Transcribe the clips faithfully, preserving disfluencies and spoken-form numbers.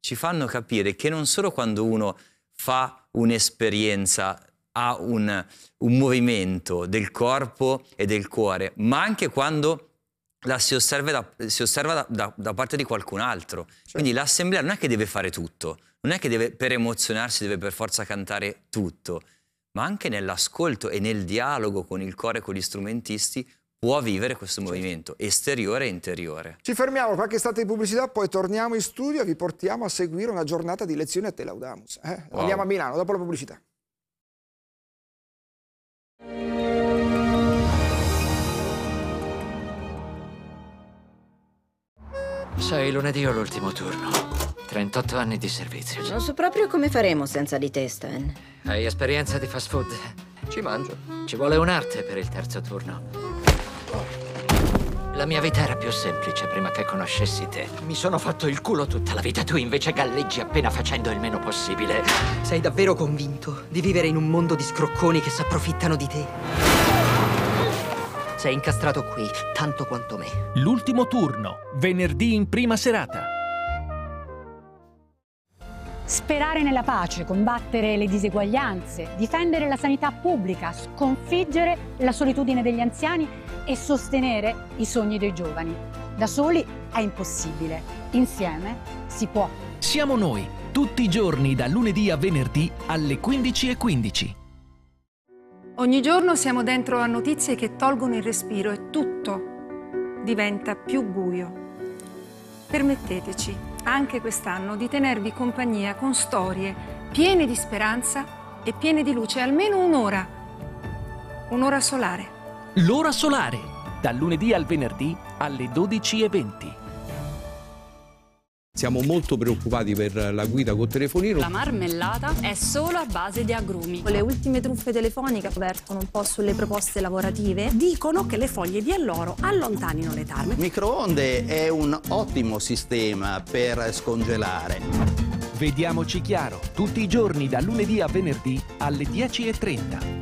ci fanno capire che non solo quando uno fa un'esperienza ha un, un movimento del corpo e del cuore, ma anche quando la si osserva da, si osserva da, da, da parte di qualcun altro. Certo. Quindi l'assemblea non è che deve fare tutto, non è che deve, per emozionarsi deve per forza cantare tutto, ma anche nell'ascolto e nel dialogo con il coro e con gli strumentisti può vivere questo movimento esteriore e interiore. Ci fermiamo, qualche istante di pubblicità, poi torniamo in studio e vi portiamo a seguire una giornata di lezioni a Te Laudamus. Eh? Wow. Andiamo a Milano, dopo la pubblicità. Sai, lunedì ho l'ultimo turno. trentotto anni di servizio. Non so proprio come faremo senza di te, Stan. Hai esperienza di fast food? Ci mangio. Ci vuole un'arte per il terzo turno. La mia vita era più semplice prima che conoscessi te. Mi sono fatto il culo tutta la vita, tu invece galleggi appena facendo il meno possibile. Sei davvero convinto di vivere in un mondo di scrocconi che si approfittano di te? Sei incastrato qui, tanto quanto me. L'ultimo turno, venerdì in prima serata. Sperare nella pace, combattere le diseguaglianze, difendere la sanità pubblica, sconfiggere la solitudine degli anziani e sostenere i sogni dei giovani. Da soli è impossibile, insieme si può. Siamo noi, tutti i giorni da lunedì a venerdì alle quindici e quindici. Ogni giorno siamo dentro a notizie che tolgono il respiro e tutto diventa più buio. Permetteteci, anche quest'anno, di tenervi compagnia con storie piene di speranza e piene di luce, almeno un'ora. Un'ora solare. L'ora solare, dal lunedì al venerdì alle dodici e venti. Siamo molto preoccupati per la guida col telefonino. La marmellata è solo a base di agrumi. Le ultime truffe telefoniche vertono un po' sulle proposte lavorative. Dicono che le foglie di alloro allontanino le tarme. Il microonde è un ottimo sistema per scongelare. Vediamoci chiaro, tutti i giorni da lunedì a venerdì alle dieci e trenta.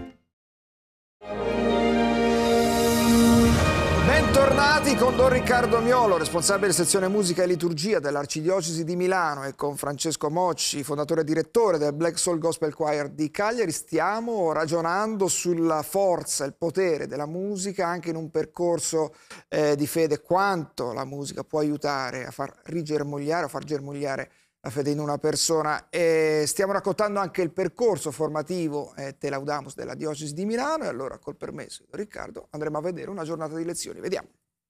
Bentornati con Don Riccardo Miolo, responsabile sezione musica e liturgia dell'Arcidiocesi di Milano, e con Francesco Mocci, fondatore e direttore del Black Soul Gospel Choir di Cagliari. Stiamo ragionando sulla forza, il potere della musica anche in un percorso eh, di fede, quanto la musica può aiutare a far rigermogliare, a far germogliare la fede in una persona. E stiamo raccontando anche il percorso formativo eh, Te Laudamus della Diocesi di Milano, e allora col permesso di Riccardo andremo a vedere una giornata di lezioni. Vediamo.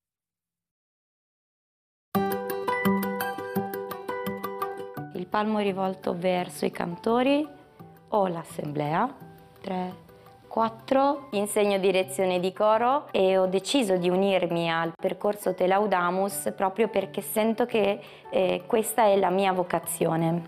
Il palmo rivolto verso i cantori o l'assemblea. tre, quattro. Insegno direzione di coro e ho deciso di unirmi al percorso Te Laudamus proprio perché sento che eh, questa è la mia vocazione.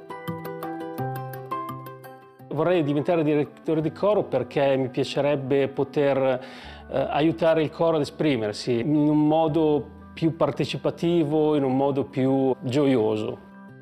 Vorrei diventare direttore di coro perché mi piacerebbe poter eh, aiutare il coro ad esprimersi in un modo più partecipativo, in un modo più gioioso.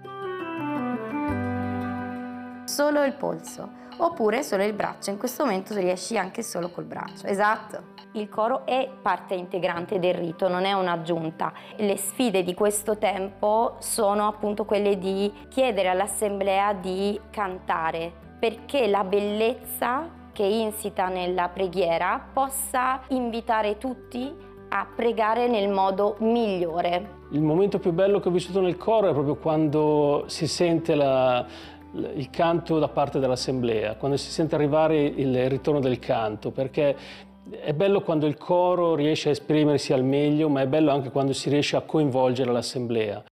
Solo il polso. Oppure solo il braccio, in questo momento riesci anche solo col braccio, esatto. Il coro è parte integrante del rito, non è un'aggiunta. Le sfide di questo tempo sono appunto quelle di chiedere all'assemblea di cantare, perché la bellezza che insita nella preghiera possa invitare tutti a pregare nel modo migliore. Il momento più bello che ho vissuto nel coro è proprio quando si sente la... il canto da parte dell'assemblea, quando si sente arrivare il ritorno del canto, perché è bello quando il coro riesce a esprimersi al meglio, ma è bello anche quando si riesce a coinvolgere l'assemblea.